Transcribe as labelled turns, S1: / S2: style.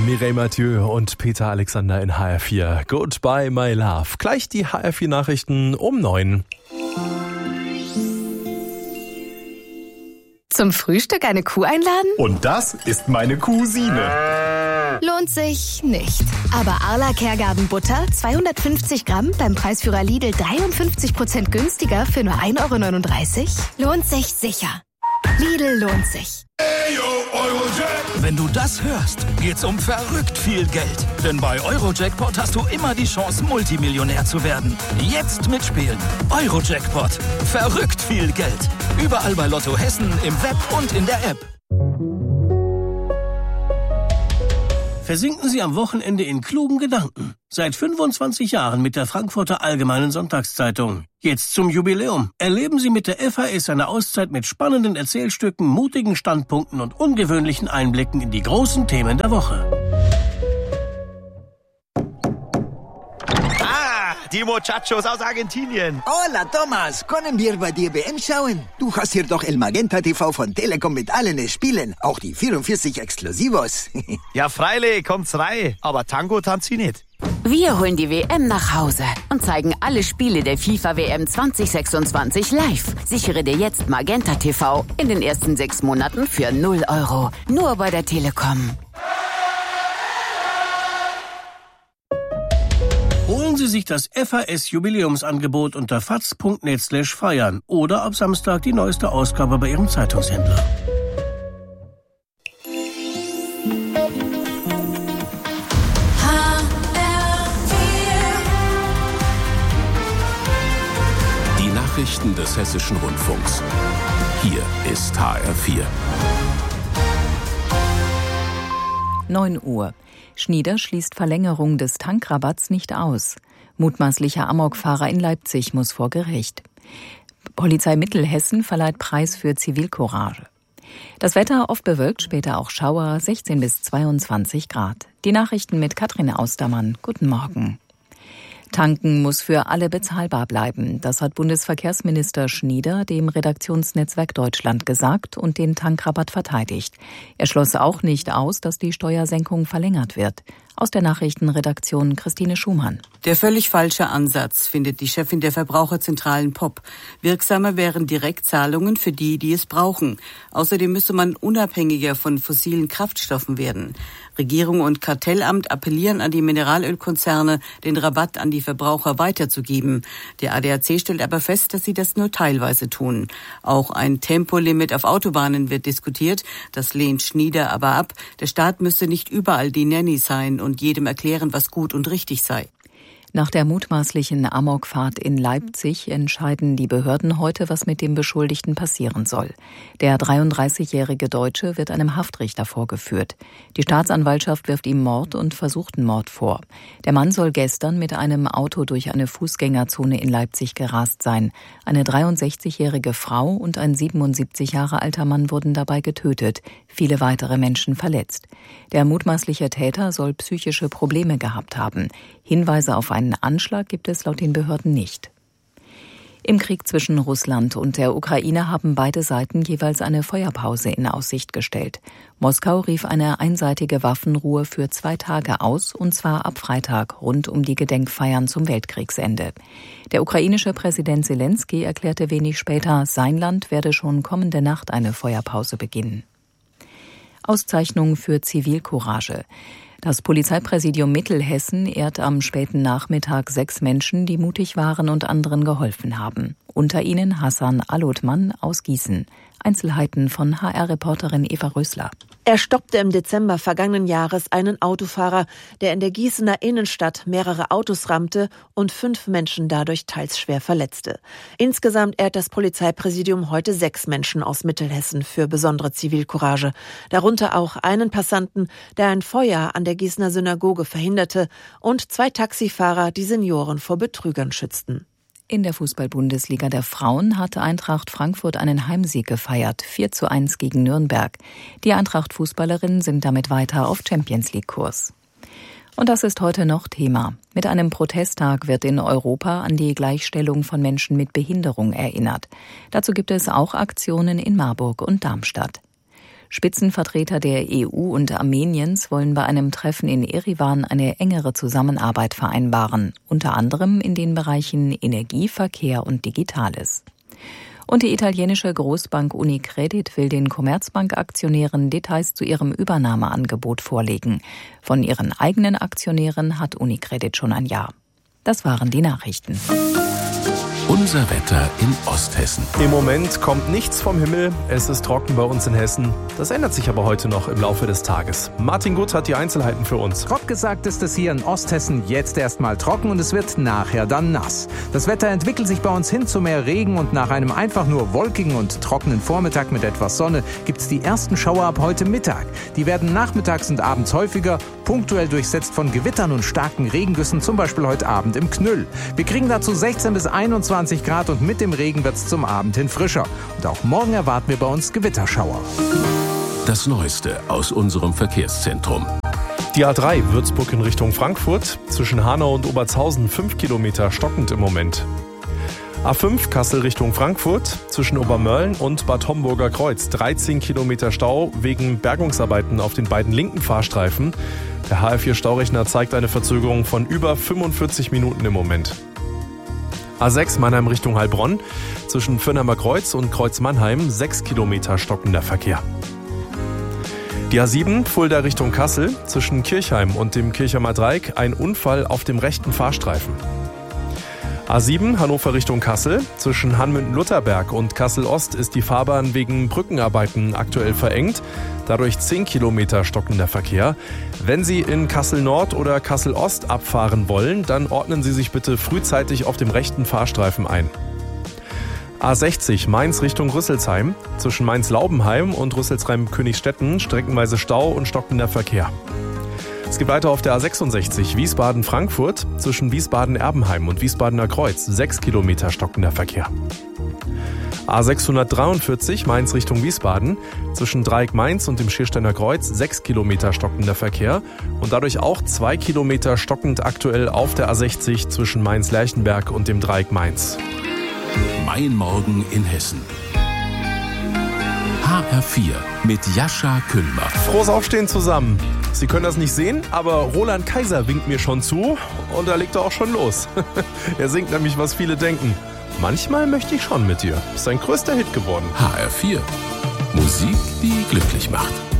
S1: Mireille Mathieu und Peter Alexander in HR4. Goodbye, my love. Gleich die HR4-Nachrichten um 9.
S2: Zum Frühstück eine Kuh einladen?
S3: Und das ist meine Cousine.
S2: Lohnt sich nicht. Aber Arla Kergarten Butter, 250 Gramm, beim Preisführer Lidl 53% günstiger für nur 1,39 €? Lohnt sich sicher. Lidl lohnt sich.
S4: Wenn du das hörst, geht's um verrückt viel Geld. Denn bei Eurojackpot hast du immer die Chance, Multimillionär zu werden. Jetzt mitspielen. Eurojackpot. Verrückt viel Geld. Überall bei Lotto Hessen, im Web und in der App.
S5: Versinken Sie am Wochenende in klugen Gedanken. Seit 25 Jahren mit der Frankfurter Allgemeinen Sonntagszeitung. Jetzt zum Jubiläum. Erleben Sie mit der FAS eine Auszeit mit spannenden Erzählstücken, mutigen Standpunkten und ungewöhnlichen Einblicken in die großen Themen der Woche.
S6: Die Muchachos aus Argentinien.
S7: Hola, Thomas. Können wir bei dir WM schauen? Du hast hier doch El Magenta TV von Telekom mit allen Spielen. Auch die 44 Exklusivos.
S6: Ja, freilich, kommt's rein. Aber Tango tanzt sie nicht.
S8: Wir holen die WM nach Hause und zeigen alle Spiele der FIFA-WM 2026 live. Sichere dir jetzt Magenta TV in den ersten 6 Monaten für 0 €. Nur bei der Telekom.
S5: Holen Sie sich das FAS-Jubiläumsangebot unter faz.net/feiern oder ab Samstag die neueste Ausgabe bei Ihrem Zeitungshändler.
S9: Die Nachrichten des Hessischen Rundfunks. Hier ist HR4.
S10: 9 Uhr. Schnieder schließt Verlängerung des Tankrabatts nicht aus. Mutmaßlicher Amokfahrer in Leipzig muss vor Gericht. Polizei Mittelhessen verleiht Preis für Zivilcourage. Das Wetter oft bewölkt, später auch Schauer, 16 bis 22 Grad. Die Nachrichten mit Katrin Austermann. Guten Morgen. Tanken muss für alle bezahlbar bleiben. Das hat Bundesverkehrsminister Schnieder dem Redaktionsnetzwerk Deutschland gesagt und den Tankrabatt verteidigt. Er schloss auch nicht aus, dass die Steuersenkung verlängert wird. Aus der Nachrichtenredaktion Christine Schumann.
S11: Der völlig falsche Ansatz, findet die Chefin der Verbraucherzentralen POP. Wirksamer wären Direktzahlungen für die, die es brauchen. Außerdem müsse man unabhängiger von fossilen Kraftstoffen werden. Regierung und Kartellamt appellieren an die Mineralölkonzerne, den Rabatt an die Verbraucher weiterzugeben. Der ADAC stellt aber fest, dass sie das nur teilweise tun. Auch ein Tempolimit auf Autobahnen wird diskutiert. Das lehnt Schnieder aber ab. Der Staat müsse nicht überall die Nanny sein und jedem erklären, was gut und richtig sei.
S10: Nach der mutmaßlichen Amokfahrt in Leipzig entscheiden die Behörden heute, was mit dem Beschuldigten passieren soll. Der 33-jährige Deutsche wird einem Haftrichter vorgeführt. Die Staatsanwaltschaft wirft ihm Mord und versuchten Mord vor. Der Mann soll gestern mit einem Auto durch eine Fußgängerzone in Leipzig gerast sein. Eine 63-jährige Frau und ein 77 Jahre alter Mann wurden dabei getötet, viele weitere Menschen verletzt. Der mutmaßliche Täter soll psychische Probleme gehabt haben. Hinweise auf einen Anschlag gibt es laut den Behörden nicht. Im Krieg zwischen Russland und der Ukraine haben beide Seiten jeweils eine Feuerpause in Aussicht gestellt. Moskau rief eine einseitige Waffenruhe für 2 Tage aus, und zwar ab Freitag, rund um die Gedenkfeiern zum Weltkriegsende. Der ukrainische Präsident Selenskyj erklärte wenig später, sein Land werde schon kommende Nacht eine Feuerpause beginnen. Auszeichnung für Zivilcourage. Das Polizeipräsidium Mittelhessen ehrt am späten Nachmittag 6 Menschen, die mutig waren und anderen geholfen haben. Unter ihnen Hassan Alotman aus Gießen. Einzelheiten von HR-Reporterin Eva Rösler.
S12: Er stoppte im Dezember vergangenen Jahres einen Autofahrer, der in der Gießener Innenstadt mehrere Autos rammte und 5 Menschen dadurch teils schwer verletzte. Insgesamt ehrt das Polizeipräsidium heute 6 Menschen aus Mittelhessen für besondere Zivilcourage. Darunter auch einen Passanten, der ein Feuer an der Gießener Synagoge verhinderte, und 2 Taxifahrer, die Senioren vor Betrügern schützten.
S10: In der Fußball-Bundesliga der Frauen hatte Eintracht Frankfurt einen Heimsieg gefeiert, 4:1 gegen Nürnberg. Die Eintracht-Fußballerinnen sind damit weiter auf Champions-League-Kurs. Und das ist heute noch Thema. Mit einem Protesttag wird in Europa an die Gleichstellung von Menschen mit Behinderung erinnert. Dazu gibt es auch Aktionen in Marburg und Darmstadt. Spitzenvertreter der EU und Armeniens wollen bei einem Treffen in Erivan eine engere Zusammenarbeit vereinbaren, unter anderem in den Bereichen Energie, Verkehr und Digitales. Und die italienische Großbank Unicredit will den Commerzbank-Aktionären Details zu ihrem Übernahmeangebot vorlegen. Von ihren eigenen Aktionären hat Unicredit schon ein Ja. Das waren die Nachrichten.
S9: Unser Wetter in Osthessen.
S1: Im Moment kommt nichts vom Himmel. Es ist trocken bei uns in Hessen. Das ändert sich aber heute noch im Laufe des Tages. Martin Gutt hat die Einzelheiten für uns.
S13: Grob gesagt ist es hier in Osthessen jetzt erstmal trocken und es wird nachher dann nass. Das Wetter entwickelt sich bei uns hin zu mehr Regen und nach einem einfach nur wolkigen und trockenen Vormittag mit etwas Sonne gibt es die ersten Schauer ab heute Mittag. Die werden nachmittags und abends häufiger, punktuell durchsetzt von Gewittern und starken Regengüssen, zum Beispiel heute Abend im Knüll. Wir kriegen dazu 16 bis 21 Grad und mit dem Regen wird es zum Abend hin frischer. Und auch morgen erwarten wir bei uns Gewitterschauer.
S9: Das Neueste aus unserem Verkehrszentrum.
S1: Die A3 Würzburg in Richtung Frankfurt, zwischen Hanau und Obertshausen 5 Kilometer stockend im Moment. A5 Kassel Richtung Frankfurt, zwischen Obermörlen und Bad Homburger Kreuz 13 Kilometer Stau wegen Bergungsarbeiten auf den beiden linken Fahrstreifen. Der HR4 Staurechner zeigt eine Verzögerung von über 45 Minuten im Moment. A6 Mannheim Richtung Heilbronn, zwischen Fürnheimer Kreuz und Kreuz Mannheim 6 Kilometer stockender Verkehr. Die A7 Fulda Richtung Kassel, zwischen Kirchheim und dem Kirchheimer Dreieck ein Unfall auf dem rechten Fahrstreifen. A7 Hannover Richtung Kassel, zwischen Hanmünden-Lutherberg und Kassel-Ost ist die Fahrbahn wegen Brückenarbeiten aktuell verengt. Dadurch 10 Kilometer stockender Verkehr. Wenn Sie in Kassel-Nord oder Kassel-Ost abfahren wollen, dann ordnen Sie sich bitte frühzeitig auf dem rechten Fahrstreifen ein. A60 Mainz Richtung Rüsselsheim, zwischen Mainz-Laubenheim und Rüsselsheim-Königstetten streckenweise Stau und stockender Verkehr. Es geht weiter auf der A66 Wiesbaden-Frankfurt, zwischen Wiesbaden-Erbenheim und Wiesbadener Kreuz 6 Kilometer stockender Verkehr. A643 Mainz Richtung Wiesbaden, zwischen Dreieck Mainz und dem Schiersteiner Kreuz 6 Kilometer stockender Verkehr und dadurch auch 2 Kilometer stockend aktuell auf der A60 zwischen Mainz-Lerchenberg und dem Dreieck Mainz.
S9: Mein Morgen in Hessen. HR4 mit Jascha Kühlmach.
S1: Frohes Aufstehen zusammen. Sie können das nicht sehen, aber Roland Kaiser winkt mir schon zu und da legt er auch schon los. Er singt nämlich, was viele denken. Manchmal möchte ich schon mit dir. Ist sein größter Hit geworden.
S9: HR4. Musik, die glücklich macht.